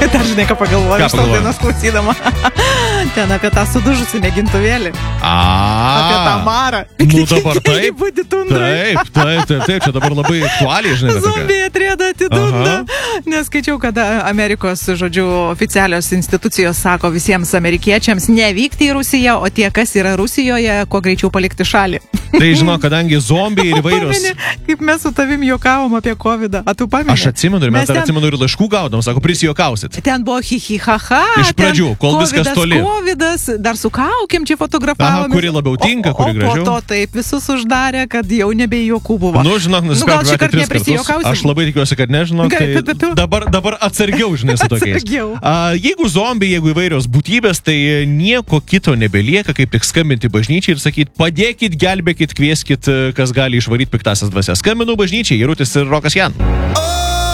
Dar žinai, ką pagalvoju, Ką aš tau pagalvojai? dainos klausydama. Ten apie tą sudužusį mėgintuvėlį. Apie tą marą. Nu dabar taip. Būti tundrai. Taip, čia dabar labai aktualiai, žinai. Zombiai atrėda atidunda. Neskaičiau, kad Amerikos, žodžiu, oficialios institucijos sako visiems amerikiečiams nevykti į Rusiją, o tie, kas yra Rusijoje, kuo greičiau palikti šalį. Tai žinau, kadangi zombiai ir įvairios... Pameni, kaip mes su tavim juokavom apie COVID-ą. A, tu pameni? Aš atsimenu ir mes dar atsimenu ir laiškų gaudom, sako, prisijokausit. Ten buvo hi-hi-ha-ha. Iš pradžių, kol viskas toli. COVIDas, dar su kaukėm čia fotografavome. Kuri labiau tinka, kuri gražiau. O po to taip visus uždarė, kad jau nebe juokų buvo. Nu, žinok, gal šį kartą neprisijokausim. Aš labai tikiuosi, kad nežinok, tai dabar atsargiau, žinai, su tokiais. Jeigu zombiai, jeigu įvairios būtybės, tai nieko kito nebelieka, kaip tik skambinti bažnyčiai ir sakyti, padėkit, gelbėkit, kvieskit, kas gali išvaryti piktasias dvasias. Skambinu bažnyčiai, Jarutis ir Rokas Jan.